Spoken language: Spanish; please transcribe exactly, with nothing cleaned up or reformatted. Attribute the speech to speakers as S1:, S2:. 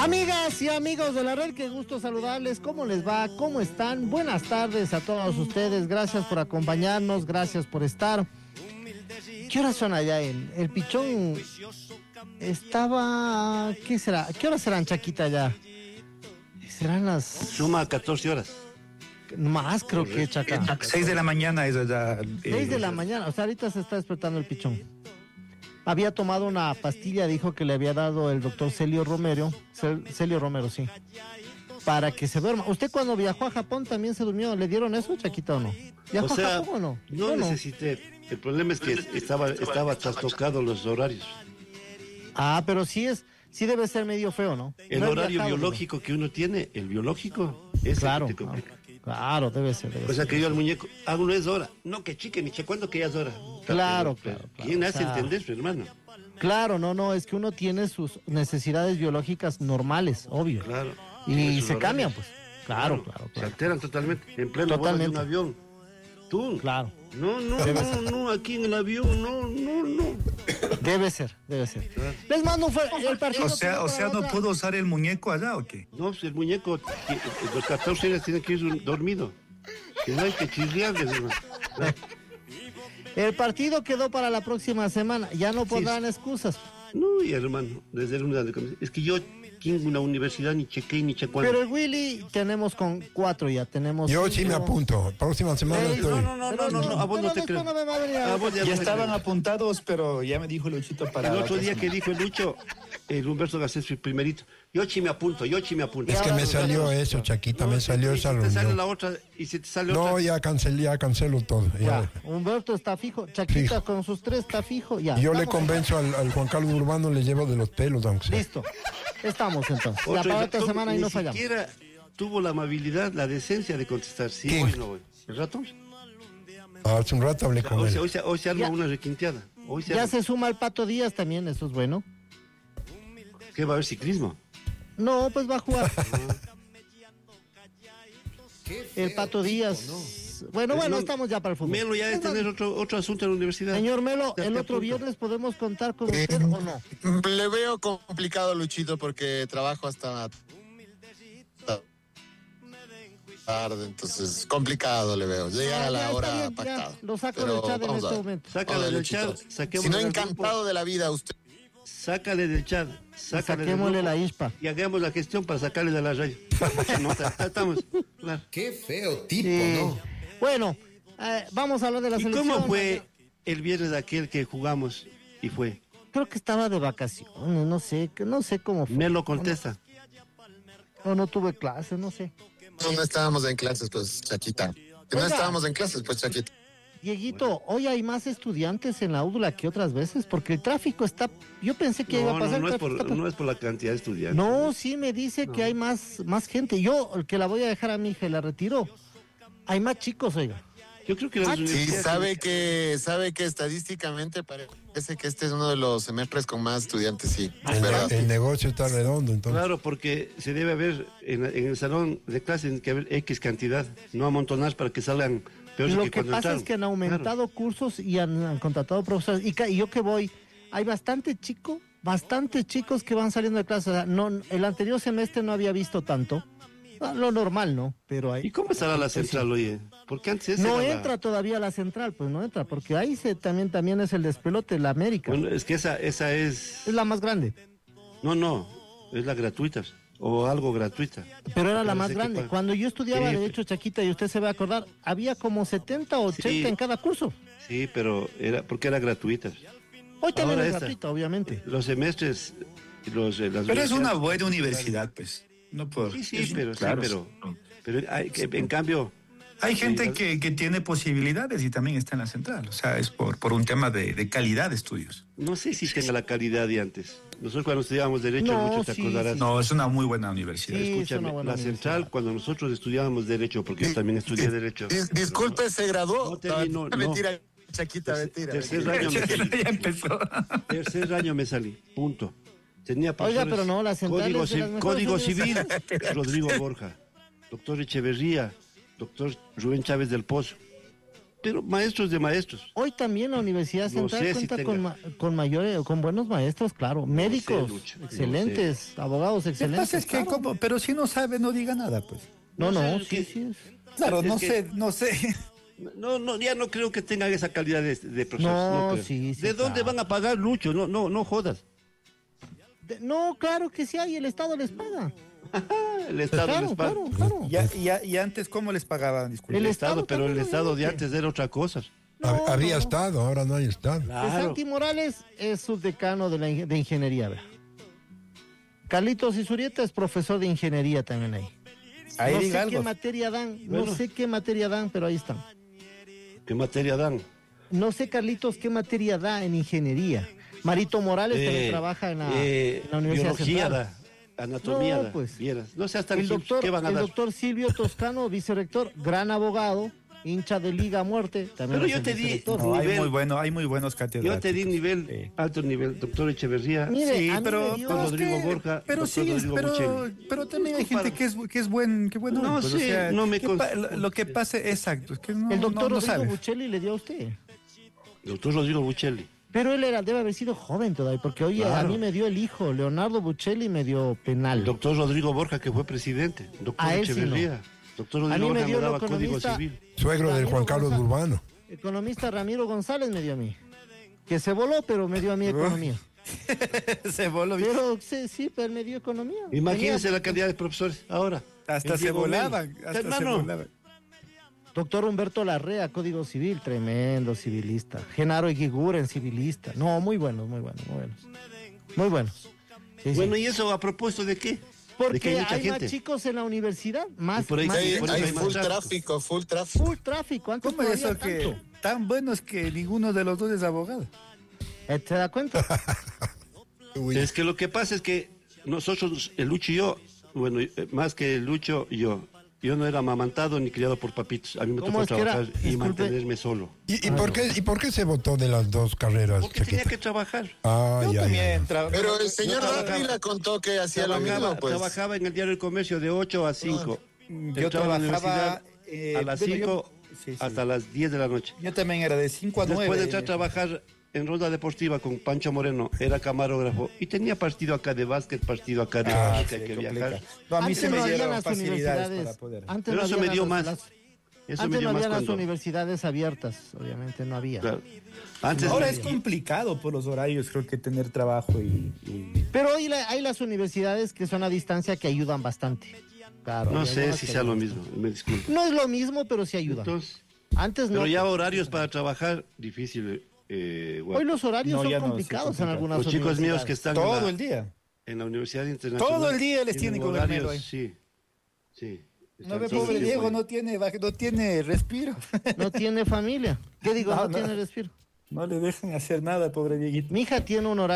S1: Amigas y amigos de la red, qué gusto saludarles. ¿Cómo les va? ¿Cómo están? Buenas tardes a todos ustedes. Gracias por acompañarnos, gracias por estar. ¿Qué horas son allá en el Pichón? Estaba... ¿Qué será? ¿Qué horas serán, Chaquita, allá? Serán las...
S2: Suma catorce horas.
S1: Más creo que, Chaca.
S3: seis de la mañana es allá.
S1: seis de la mañana, o sea, ahorita se está despertando el Pichón. Había tomado una pastilla, dijo que le había dado el doctor Celio Romero, Celio Romero, sí, para que se duerma. ¿Usted cuando viajó a Japón también se durmió? ¿Le dieron eso, Chaquita, o no? ¿Viajó
S2: o sea,
S1: a Japón o no?
S2: No
S1: ¿O
S2: necesité. El problema es que estaba, estaba trastocado los horarios.
S1: Ah, pero sí es, sí debe ser medio feo, ¿no?
S2: El
S1: no
S2: horario
S1: viajado,
S2: biológico ¿no? que uno tiene, el biológico, es
S1: claro,
S2: el que te complica.
S1: Claro, debe ser. Debe
S2: o sea
S1: ser,
S2: que yo al muñeco, hago no es hora. No, que chique, ni che, ¿cuándo que ya es hora?
S1: Claro, claro.
S2: ¿Quién
S1: claro,
S2: hace
S1: o sea,
S2: entender, su hermano?
S1: Claro, no, no, es que uno tiene sus necesidades biológicas normales, obvio.
S2: Claro.
S1: Y se cambian, pues. Claro, claro, claro.
S2: Se alteran totalmente, en pleno vuelo de un avión. Tú.
S1: Claro.
S2: No, no, no, no, aquí en el avión, no, no, no.
S1: Debe ser, debe ser. Claro. Les mando un fuerte el partido.
S3: O sea, o sea, ¿no otra? pudo usar el muñeco allá o qué?
S2: No, pues el muñeco, los catorce días tienen que ir dormido. Que no hay que chirriarles, hermano.
S1: El partido quedó para la próxima semana, ya no podrán sí. excusas.
S2: No, y hermano, desde el unidad de comisión. Es que yo en una universidad ni chequé ni chequé.
S1: Pero el Willy tenemos con cuatro ya, tenemos.
S4: Yo
S1: cinco.
S4: sí me apunto, próxima semana
S1: Ey,
S4: estoy.
S2: No, no, no, no, no, a vos no te creo.
S1: No me va a venir a
S2: a vos
S3: ya
S2: ya
S3: estaban apuntados, pero ya me dijo Luchito para.
S2: El otro día que dijo el Lucho, el Humberto Garcés primerito. Yo sí me apunto, yo sí me apunto.
S4: Es que me salió eso, Chaquita,
S2: no,
S4: me salió esa reunión.
S2: Si te sale la otra y si te sale
S4: no,
S2: otra.
S4: No, ya cancelé, ya cancelo todo.
S1: Ya. Ya. Humberto está fijo, Chaquita fijo. Con sus tres está fijo, ya.
S4: Y yo le convenzo al, al Juan Carlos Urbano, le llevo de los pelos, aunque sea.
S1: Listo, estamos entonces.
S2: Otro,
S1: la para otra semana y no fallamos.
S2: Ni siquiera tuvo la amabilidad, la decencia de contestar. Sí,
S4: ¿Quién?
S2: hoy no voy. ¿El rato?
S4: Hace un rato hablé con
S2: hoy,
S4: él.
S2: Se, hoy, se, hoy se arma ya. una requinteada. Hoy se
S1: ya
S2: arma.
S1: se suma el Pato Díaz también, eso es bueno.
S2: ¿Qué va a haber ciclismo?
S1: No, pues va a jugar. El Pato Díaz. No. Bueno, bueno, no, estamos ya para el fútbol.
S2: Melo ya debe tener otro, otro asunto en la universidad.
S1: Señor Melo, ¿el otro viernes podemos contar con usted o no?
S5: Le veo complicado, Luchito, porque trabajo hasta tarde, entonces complicado le veo. Llegar a la hora bien, pactada.
S1: Lo saco del chat en este momento.
S2: Sácale del chat.
S5: Si no, encantado de la vida usted.
S2: Sácale del chat. Sácale
S1: saquémosle la ispa.
S2: Y hagamos la gestión para sacarle de la radio. No, estamos. Claro.
S6: Qué feo tipo,
S1: sí.
S6: ¿no?
S1: Bueno, eh, vamos a hablar de la
S2: ¿Y
S1: selección.
S2: ¿Cómo fue el viernes aquel que jugamos y fue?
S1: Creo que estaba de vacaciones, no sé, no sé cómo fue.
S2: Me lo contesta.
S1: No, no tuve clases, no sé.
S5: No, no estábamos en clases, pues, Chaquita. Que no estábamos en clases, pues, Chaquita.
S1: Dieguito, hoy hay más estudiantes en la údula que otras veces, porque el tráfico está... Yo pensé que
S2: no,
S1: iba a pasar...
S2: No, no, es por, por... no es por la cantidad de estudiantes.
S1: No, sí me dice no. que hay más, más gente. Yo, el que la voy a dejar a mi hija y la retiro, hay más chicos, oiga.
S2: Yo creo que...
S5: Ah, sí, sabe que, sabe que estadísticamente parece que este es uno de los semestres con más estudiantes, sí.
S4: El, el negocio está redondo, entonces.
S2: Claro, porque se debe haber, en, en el salón de clases, tiene que haber X cantidad, no amontonar para que salgan...
S1: Lo que, que pasa entraron. Es que han aumentado claro. cursos y han, han contratado profesores. Y, y yo que voy, hay bastante chico, bastantes chicos que van saliendo de clase. O sea, no, el anterior semestre no había visto tanto. Lo normal, ¿no? Pero hay,
S2: ¿y cómo estará la central, oye? Porque antes
S1: no entra la... todavía la central, pues no entra, porque ahí se, también, también es el despelote, la América.
S2: Bueno, es que esa, esa es...
S1: Es la más grande.
S2: No, no, es la gratuita. O algo gratuita.
S1: Pero era la más grande. Para... Cuando yo estudiaba sí. Derecho, Chaquita, y usted se va a acordar, había como setenta o ochenta sí. en cada curso.
S2: Sí, pero era porque era gratuita.
S1: Hoy también es gratuita, obviamente.
S2: Los semestres... Los, eh, las
S3: pero es una buena universidad, pues. No puedo.
S2: Sí, sí, pero, claro. sí, pero, pero hay, que, en cambio...
S3: Hay gente que, que tiene posibilidades y también está en la central. O sea, es por, por un tema de, de calidad de estudios.
S2: No sé si tenga la calidad de antes. Nosotros cuando estudiábamos Derecho,
S1: no,
S2: mucho te
S1: sí,
S2: acordarás.
S1: Sí.
S3: No, es una muy buena universidad.
S1: Sí,
S2: escúchame,
S1: buena
S2: la
S1: universidad.
S2: central, cuando nosotros estudiábamos Derecho, porque yo también estudié Derecho.
S5: Dis, disculpe, no, ¿se graduó?
S2: No terminó, no.
S5: Mentira, Chaquita, mentira.
S2: Tercer año me salí.
S3: Ya empezó.
S2: Tercer año me salí, punto. Tenía
S1: Oiga, pero no, la central
S2: Código,
S1: es de las
S2: Código Civil, Rodrigo Borja, doctor Echeverría, doctor Rubén Chávez del Pozo. pero maestros de maestros.
S1: Hoy también la Universidad
S2: No
S1: Central
S2: sé si
S1: cuenta
S2: tenga.
S1: con, ma- con mayores, con buenos maestros, claro. Médicos,
S2: Lucho, no
S1: excelentes, abogados
S3: Lo que
S1: excelentes.
S3: pasa es que,
S1: claro.
S3: como, pero si no sabe, no diga nada, pues.
S1: No,
S2: No
S1: no,
S2: sé,
S1: sí,
S2: que-
S1: sí. es-
S3: Claro,
S2: Es
S3: no
S2: que-
S3: sé, no sé.
S2: No, no, ya no creo que tengan esa calidad de, de profesores.
S1: No,
S2: creo.
S1: sí, sí,
S2: ¿De dónde
S1: claro.
S2: van a pagar, Lucho? No, no, no jodas.
S1: De- no, claro que sí hay, el Estado les paga.
S2: Ah, el Estado
S1: Claro,
S2: les paga.
S1: claro, claro.
S3: Ya, ya, y antes, ¿cómo les pagaban? Disculpe.
S1: El
S2: El
S1: Estado
S2: Estado, pero el
S1: también,
S2: Estado de
S1: obviamente.
S2: antes era otra cosa.
S1: No,
S4: Hab- Había
S1: no.
S4: Estado, ahora no hay Estado.
S1: Pues Santi Morales es subdecano de, la, ing- de ingeniería, vea. Carlitos Isurieta es profesor de ingeniería también ahí.
S3: Ahí
S1: no
S3: diga
S1: sé qué
S3: algo.
S1: materia dan, no
S2: Bueno.
S1: sé qué materia dan, pero ahí están.
S2: ¿Qué materia dan?
S1: No sé, Carlitos, qué materia da en ingeniería. Marito Morales también
S2: Eh,
S1: trabaja en la,
S2: eh,
S1: en la Universidad
S2: biología
S1: Central.
S2: da, anatomía
S1: No,
S2: da,
S1: pues.
S2: vieras. No seas tan
S1: El
S2: gil,
S1: doctor,
S2: ¿qué van a
S1: el
S2: dar?
S1: doctor Silvio Toscano, vicerrector, gran abogado, hincha de Liga a Muerte. También
S2: Pero
S1: es
S2: yo
S1: el
S2: te di-
S1: vicerrector.
S3: No, hay
S2: nivel.
S3: muy bueno, hay muy buenos
S2: Yo
S3: catedráticos.
S2: te di nivel,
S3: Sí.
S2: alto nivel, doctor Echeverría.
S1: Mire,
S3: Sí,
S1: a mí
S3: pero,
S1: me dio-
S3: pero es
S2: Rodrigo
S3: que-
S2: Borja,
S3: pero
S2: doctor
S3: sí, es-
S2: Rodrigo
S3: pero,
S2: Buccelli.
S3: pero también hay
S2: Compara.
S3: gente que es, que es buen, que bueno.
S2: No,
S3: pues, o
S2: sí,
S3: sea,
S2: no me
S3: ¿qué
S2: cons-
S3: pa- lo, lo que pasa, exacto, es que no,
S1: el doctor
S3: no, no
S1: Rodrigo
S3: sabe.
S1: Buccelli le dio a usted.
S2: Doctor Rodrigo Buccelli.
S1: Pero él era, debe haber sido joven todavía, porque oye, a
S2: Claro.
S1: mí me dio el hijo, Leonardo Buccelli me dio penal.
S2: El doctor Rodrigo Borja, que fue presidente. Doctor
S1: A él sí
S2: Echeverría. Doctor
S1: A
S2: Rodrigo
S1: mí me
S2: Borja
S1: dio
S2: me
S1: el
S2: daba código
S1: economista-
S2: civil.
S4: Suegro del
S1: Ramiro
S4: Juan Carlos
S1: González.
S4: Urbano.
S1: Economista Ramiro González me dio a mí. Que se voló, pero me dio a mí economía.
S3: Se voló.
S1: Pero sí, sí, pero me dio economía.
S2: Imagínense
S1: Tenía-
S2: la calidad de profesores ahora.
S3: Hasta
S2: El
S3: se
S2: Diego
S3: volaban.
S2: Mel.
S3: Hasta
S2: Hermano,
S3: se volaban.
S1: Doctor Humberto Larrea, Código Civil, tremendo civilista. Genaro Eguiguren, civilista. No, muy buenos, muy buenos, muy buenos. Muy buenos. Sí, sí.
S2: Bueno, ¿y eso a propósito de qué? De que
S1: Porque
S2: hay
S1: hay,
S2: mucha
S1: más
S2: gente.
S1: chicos en la universidad, más,
S2: Y por ahí
S1: más-
S2: sí,
S5: Hay,
S2: por eso
S5: hay
S2: hay más
S5: full
S2: tráfico.
S5: tráfico, full tráfico.
S1: full tráfico. Antes
S3: ¿Cómo
S1: no
S3: es eso
S1: había
S3: que
S1: tanto.
S3: tan buenos que ninguno de los dos es abogado?
S1: Eh, ¿Te das cuenta?
S4: Uy,
S2: Es que lo que pasa es que nosotros, el Lucho y yo, bueno, eh, más que el Lucho y yo, yo no era amamantado ni criado por papitos. A mí me
S1: ¿Cómo
S2: tocó
S1: es que era?
S2: trabajar y
S1: Disculpe.
S2: mantenerme solo.
S4: ¿Y, y por qué, ¿Y por qué se votó de las dos carreras?
S2: Porque tenía
S4: Chaqueta?
S2: que trabajar.
S4: Ah,
S3: Yo
S4: ya, ya.
S3: también traba-
S5: Pero el señor
S2: trabajaba-
S5: Dávila contó que hacía lo
S2: Trabajaba,
S5: mismo, pues.
S2: trabajaba en el diario El Comercio de ocho a cinco.
S3: Yo
S2: Entraba a la
S3: trabajaba
S2: universidad
S3: eh,
S2: a las
S3: bueno, yo-
S2: cinco
S3: sí, sí.
S2: hasta las diez de la noche.
S3: Yo también era de cinco a nueve.
S2: Después de entrar a trabajar en Ronda Deportiva con Pancho Moreno, era camarógrafo y tenía partido acá de básquet, partido acá de
S3: Ah,
S2: música,
S3: sí,
S2: hay que
S3: complica.
S2: viajar.
S3: No, a mí
S1: Antes
S3: se me
S1: no había
S3: dieron
S1: las
S3: facilidades
S1: universidades.
S3: para poder.
S1: Antes
S2: Pero
S1: no
S2: eso
S1: había
S2: me dio
S1: las-
S2: más.
S1: las-
S2: Eso me
S1: antes
S2: dio
S1: no
S2: más
S1: había las
S2: cuando...
S1: universidades abiertas, obviamente no había.
S2: Claro. Antes
S3: Ahora
S2: no-
S3: es complicado por los horarios, creo que tener trabajo y... y-
S1: Pero hoy la- hay las universidades que son a distancia que ayudan bastante. Claro,
S2: no
S1: hay
S2: sé
S1: algunas
S2: si
S1: que
S2: sea lo
S1: ayudan
S2: mismo,
S1: bastante.
S2: me disculpo.
S1: No es lo mismo, pero sí ayudan.
S2: Entonces,
S1: Antes no.
S2: pero ya horarios para trabajar, difícil. Eh,
S1: Hoy los horarios
S3: No,
S1: son
S3: ya no, sí,
S1: complicados en
S3: complicado.
S1: algunas
S2: los chicos míos que
S1: universidades.
S2: están en
S3: todo
S2: la,
S3: el día.
S2: en la Universidad Internacional.
S3: Todo el día les
S2: tienen
S3: tienen que dormir
S2: horarios,
S3: hoy.
S2: Sí, sí.
S3: No ve,
S2: Están
S3: pobre
S2: todos
S3: Diego,
S2: los días,
S3: no tiene, no tiene respiro.
S1: No tiene familia. ¿Qué digo?
S3: No,
S1: No,
S3: no.
S1: tiene respiro.
S3: No le dejan hacer nada, pobre Dieguito.
S1: Mi hija tiene un horario